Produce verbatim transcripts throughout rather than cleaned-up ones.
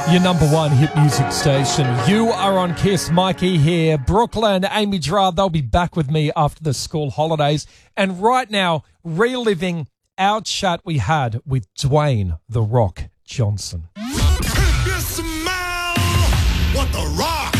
Your number one hit music station. You are on Kiss. Mikey here. Brooklyn, Amy Gerard, they'll be back with me after the school holidays. And right now, reliving our chat we had with Dwayne The Rock Johnson. If you smell what The Rock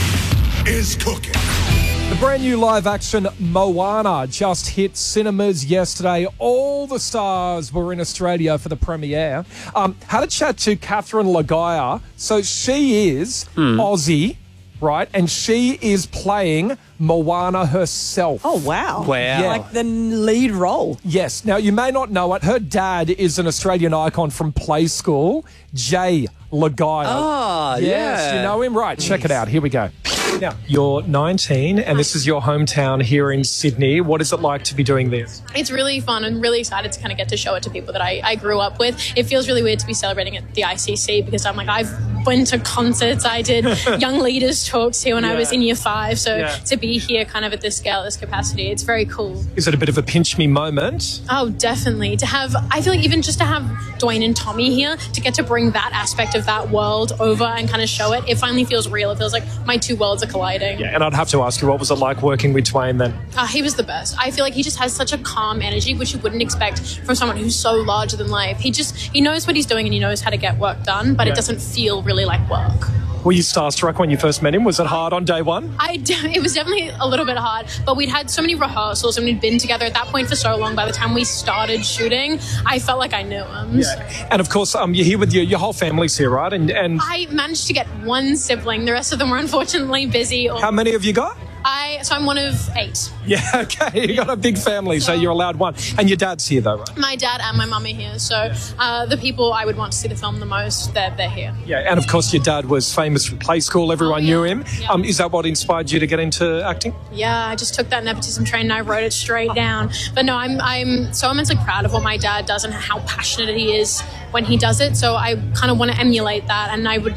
is cooking. The brand new live action Moana just hit cinemas yesterday. All the stars were in Australia for the premiere. Um, had a chat to Catherine Lagaya. So she is Hmm. Aussie, right? And she is playing Moana herself. Oh, wow. Wow. Yeah. Like the lead role. Yes. Now, you may not know it. Her dad is an Australian icon from Play School, Jay Lagaya. Oh, Yes, yeah. you know him? Right, check it out. Here we go. Now, you're nineteen, and this is your hometown here in Sydney. What is it like to be doing this? It's really fun. I'm really excited to kind of get to show it to people that I, I grew up with. It feels really weird to be celebrating at the I C C because I'm like, I've been to concerts. I did young leaders talks here when I was in year five. So Yeah. to be here kind of at this scale, this capacity, it's very cool. Is it a bit of a pinch me moment? Oh, definitely. To have, I feel like even just to have Dwayne and Tommy here, to get to bring that aspect of that world over and kind of show it, it finally feels real. It feels like my two worlds are colliding. Yeah, and I'd have to ask you, what was it like working with Dwayne then? Uh, he was the best. I feel like he just has such a calm energy, which you wouldn't expect from someone who's so larger than life. He just, he knows what he's doing and he knows how to get work done, but Yeah. it doesn't feel really like work. Were you starstruck when you first met him? Was it hard on day one? I de- it was definitely a little bit hard, but we'd had so many rehearsals and we'd been together at that point for so long. By the time we started shooting, I felt like I knew him. So And of course, um, you're here with your, your whole family's here, right? And, and I managed to get one sibling. The rest of them were unfortunately busy. Or how many have you got? I so I'm one of eight. Yeah, okay. You got a big family, so you're allowed one. And your dad's here, though, right? My dad and my mum are here, so uh, the people I would want to see the film the most, they're, they're here. Yeah, and of course, your dad was famous from Play School. Everyone Oh, yeah. knew him. Yeah. Um, is that what inspired you to get into acting? Yeah, I just took that nepotism train and I wrote it straight down. But no, I'm I'm so immensely proud of what my dad does and how passionate he is when he does it. So I kind of want to emulate that, and I would.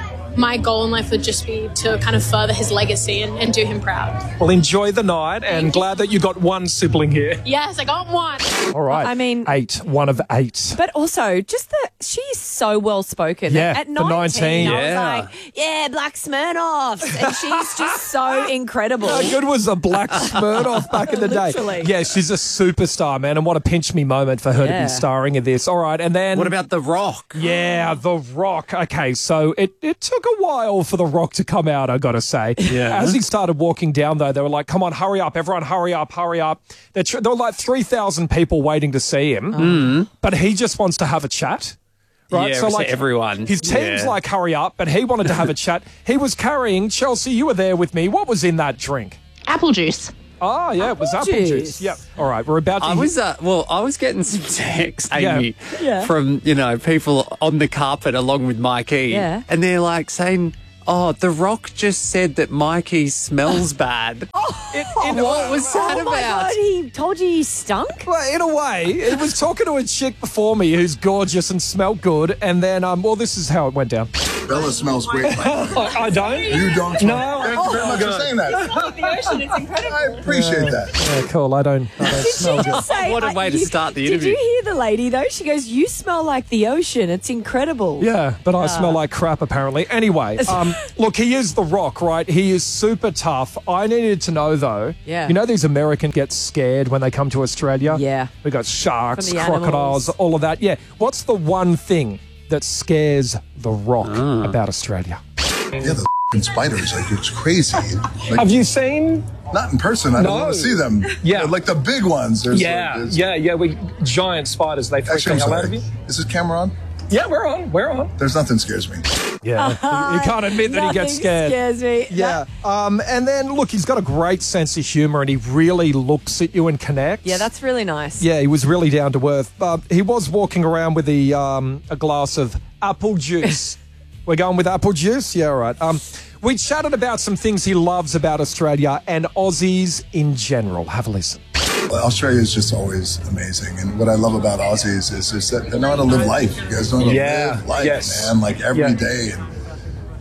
My goal in life would just be to kind of further his legacy and, and do him proud. Well, enjoy the night, and glad that you got one sibling here. Yes, I got one. All right. I mean- eight, one of eight. But also, just the she's so well spoken. Yeah, at for nineteen, nineteen. I Yeah. was like, yeah, Black Smirnoffs, and she's just so incredible. How good was a Black Smirnoff back in the day? Literally. Yeah, she's a superstar, man, and what a pinch me moment for her to Yeah. be starring in this. All right, and then What about The Rock? yeah, The Rock. Okay, so it, it took a while for The Rock to come out, I gotta say. Yeah. As he started walking down, though, they were like, come on, hurry up, everyone, hurry up, hurry up. They're tr- there were like three thousand people waiting to see him, but he just wants to have a chat. Right? Yeah, so everyone. His team's Yeah. like, hurry up, but he wanted to have a chat. He was carrying, Chelsea, you were there with me. What was in that drink? Apple juice. Oh, yeah, it was Apple apple juice. juice. Yep. All right, we're about to... I was uh, well. I was getting some texts, Yeah. Amy, Yeah. from you know people on the carpet along with Mikey, Yeah. and they're like saying, "Oh, The Rock just said that Mikey smells bad." It, in, What was that Oh my about? God, he told you he stunk? Well, in a way, it was talking to a chick before me who's gorgeous and smelled good, and then, um, well, this is how it went down. Bella smells great. I, I don't. You don't. No. Thank you very much for saying that. The ocean, it's incredible. I appreciate that. Yeah, cool. I don't. I don't Did smell she good. just say, What a uh, way to you- start the Did interview. you hear the lady, though? She goes, you smell like the ocean. It's incredible. Yeah, but I smell like crap apparently. Anyway, um, look, he is The Rock, right? He is super tough. I needed to know though. Yeah. You know these Americans get scared when they come to Australia. Yeah. We got sharks, From the crocodiles, animals. all of that. Yeah. What's the one thing that scares The Rock Ah. about Australia? Yeah, the f***ing spiders, like it's crazy. Like, Have you seen? not in person. I No. don't want to see them. Yeah. They're like the big ones. There's Yeah, like, there's- yeah, yeah. We giant spiders. They freak Actually, the I'm hell out of sorry. you. Is this camera on? Yeah, we're on. We're on. There's nothing scares me. Yeah, you can't admit that he gets Nothing scared. scares me. Yeah, um, and then look, he's got a great sense of humour, and he really looks at you and connects. Yeah, that's really nice. Yeah, he was really down to earth. Uh, he was walking around with the um, a glass of apple juice. We're going with apple juice? Yeah, all right. Um, we chatted about some things he loves about Australia and Aussies in general. Have a listen. Australia is just always amazing, and what I love about Aussies is, is that they know how to live life. You guys know how to Yeah, live life, yes. man. Like every Yeah. day, and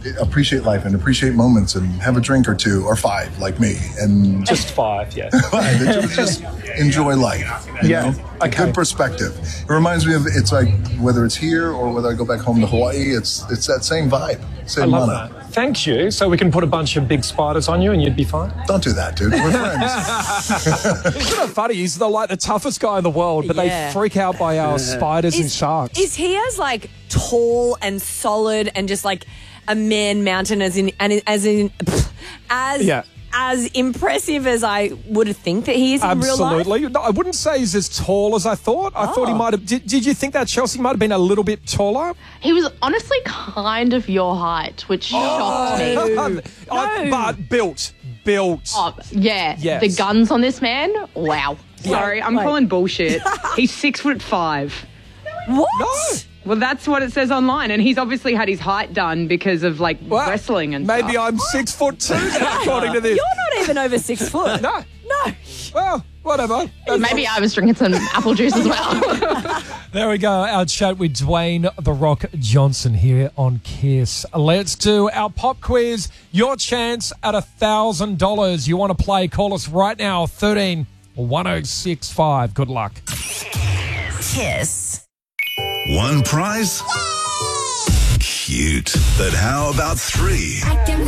appreciate life and appreciate moments and have a drink or two or five, like me, and Just five, yeah. five, and just enjoy life. You Yeah, know? A okay. good perspective. It reminds me of it's like whether it's here or whether I go back home to Hawaii. It's it's that same vibe, same I love mana. that. Thank you. So we can put a bunch of big spiders on you and you'd be fine. Don't do that, dude. We're friends. Isn't it funny? He's the, like the toughest guy in the world, but Yeah. they freak out by our spiders and sharks. Is he as like tall and solid and just like a man mountain as in and as in as Yeah. as impressive as I would think that he is in real life? Absolutely. No, I wouldn't say he's as tall as I thought. I thought he Oh. might have. Did, did you think that Chelsea might have been a little bit taller? He was honestly kind of your height, which shocked me. I- but built. Built. Oh, yeah. Yes. The guns on this man, wow. Sorry, I'm Wait. calling bullshit. He's six foot five. What? No. Well, that's what it says online, and he's obviously had his height done because of like Well, wrestling and Maybe stuff. I'm six foot two now, according to this. You're not even over six foot. No. No. Well, whatever. That's- Maybe I was drinking some apple juice as well. There we go. Our chat with Dwayne The Rock Johnson here on Kiss. Let's do our pop quiz. Your chance at a thousand dollars. You want to play? Call us right now. Thirteen one zero six five. Good luck. Kiss. One prize? Cute. But how about three?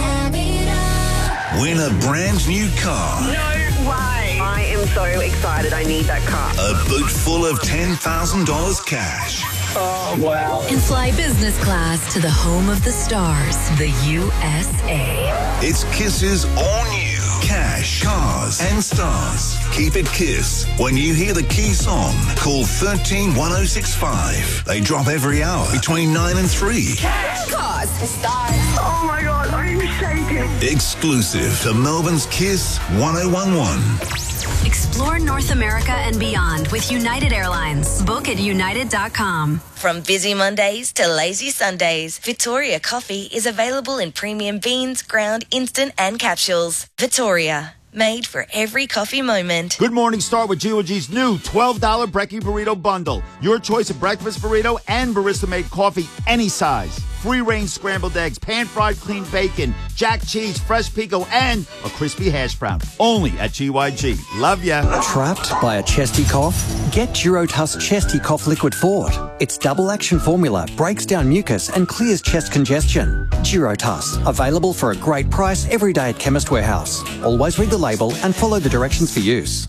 Win a brand new car. I am so excited. I need that car. A boot full of ten thousand dollars cash. And fly business class to the home of the stars, the U S A. It's Kiss's all new cash, cars, and stars. Keep it Kiss. When you hear the key song, call one three one zero six five. They drop every hour between nine and three. Cars, stars. Oh my God, I'm shaking. Exclusive to Melbourne's Kiss one oh one one. Explore North America and beyond with United Airlines. Book at united dot com. From busy Mondays to lazy Sundays, Victoria Coffee is available in premium beans, ground, instant and capsules. Victoria, made for every coffee moment. Good morning, start with G O G's new twelve dollar Brekkie Burrito Bundle. Your choice of breakfast burrito and barista-made coffee, any size. Free-range scrambled eggs, pan-fried clean bacon, jack cheese, fresh pico, and a crispy hash brown. Only at G Y G. Love ya. Trapped by a chesty cough? Get Durotus Chesty Cough Liquid Fort. Its double-action formula breaks down mucus and clears chest congestion. Durotus, available for a great price every day at Chemist Warehouse. Always read the label and follow the directions for use.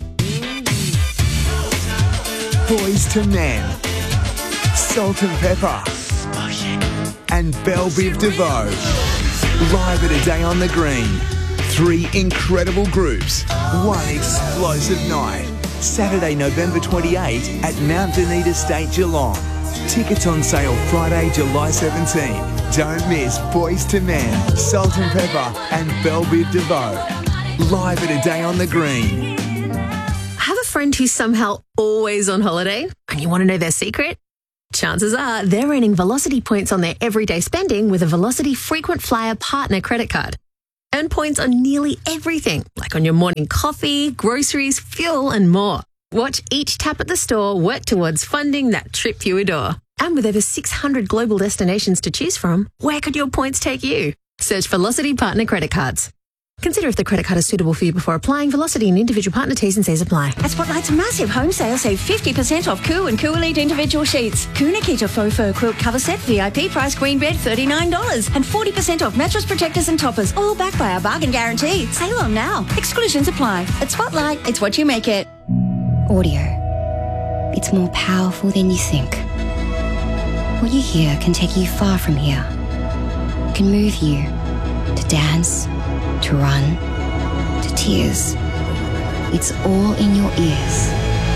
Boys to Men, Salt and Pepper, and Belle Biv DeVoe. Live at A Day on the Green. Three incredible groups, one explosive night. Saturday, November twenty-eighth at Mount Dunedin Estate, Geelong. Tickets on sale Friday, July seventeenth. Don't miss Boys to Men, Salt and Pepper, and Belle Biv DeVoe. Live at A Day on the Green. Have a friend who's somehow always on holiday and you want to know their secret? Chances are they're earning Velocity points on their everyday spending with a Velocity Frequent Flyer Partner credit card. Earn points on nearly everything, like on your morning coffee, groceries, fuel, and more. Watch each tap at the store work towards funding that trip you adore. And with over six hundred global destinations to choose from, where could your points take you? Search Velocity Partner credit cards. Consider if the credit card is suitable for you before applying. Velocity and individual partner T's and C's apply. At Spotlight's massive home sale, save fifty percent off Coo and Coo Elite individual sheets. Coo Nikita faux fur quilt cover set, V I P price queen bed, thirty-nine dollars. And forty percent off mattress protectors and toppers, all backed by our bargain guarantee. Sale on now. Exclusions apply. At Spotlight, it's what you make it. Audio. It's more powerful than you think. What you hear can take you far from here. It can move you to dance, to run, to tears. It's all in your ears.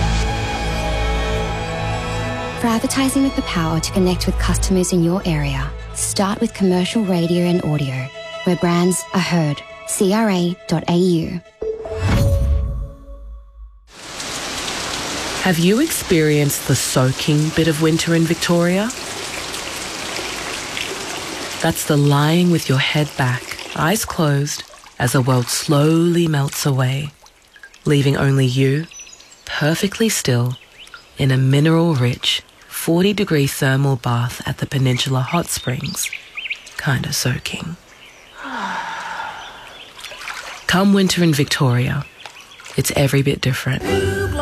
For advertising with the power to connect with customers in your area, start with commercial radio and audio, where brands are heard. C R A dot A U. Have you experienced the soaking bit of winter in Victoria? That's the lying with your head back, eyes closed, as the world slowly melts away, leaving only you, perfectly still, in a mineral-rich, forty-degree thermal bath at the Peninsula Hot Springs, kinda soaking. Come winter in Victoria, it's every bit different.